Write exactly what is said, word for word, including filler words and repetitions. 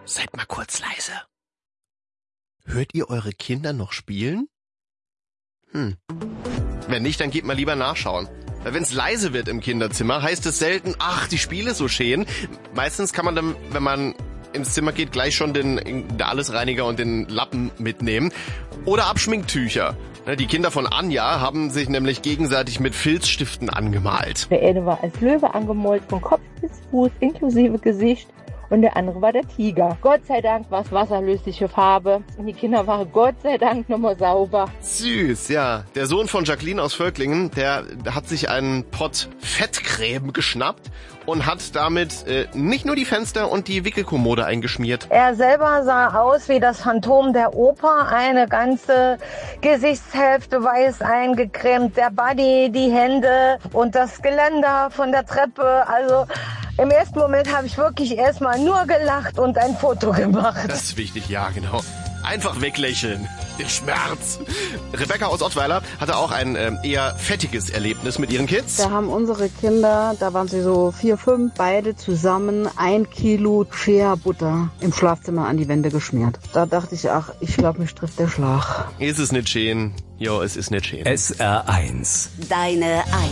Seid mal kurz leise. Hört ihr eure Kinder noch spielen? Hm. Wenn nicht, dann geht mal lieber nachschauen. Weil wenn es leise wird im Kinderzimmer, heißt es selten, ach, die Spiele so schön. Meistens kann man dann, wenn man ins Zimmer geht, gleich schon den, den Allesreiniger und den Lappen mitnehmen. Oder Abschminktücher. Die Kinder von Anja haben sich nämlich gegenseitig mit Filzstiften angemalt. Der eine war als Löwe angemalt, von Kopf bis Fuß, inklusive Gesicht. Und der andere war der Tiger. Gott sei Dank war es wasserlösliche Farbe. Und die Kinder waren Gott sei Dank nochmal sauber. Süß, ja. Der Sohn von Jacqueline aus Völklingen, der hat sich einen Pott Fettcreme geschnappt und hat damit äh, nicht nur die Fenster und die Wickelkommode eingeschmiert. Er selber sah aus wie das Phantom der Oper. Eine ganze Gesichtshälfte weiß eingecremt. Der Body, die Hände und das Geländer von der Treppe. Also im ersten Moment habe ich wirklich erstmal nur gelacht und ein Foto gemacht. Das ist wichtig, ja, genau. Einfach weglächeln. Den Schmerz. Rebecca aus Ottweiler hatte auch ein ähm, eher fettiges Erlebnis mit ihren Kids. Da haben unsere Kinder, da waren sie so vier, fünf, beide zusammen ein Kilo Shea-Butter im Schlafzimmer an die Wände geschmiert. Da dachte ich, ach, ich glaube, mich trifft der Schlag. Ist es nicht schön? Jo, es ist nicht schön. S R eins. Deine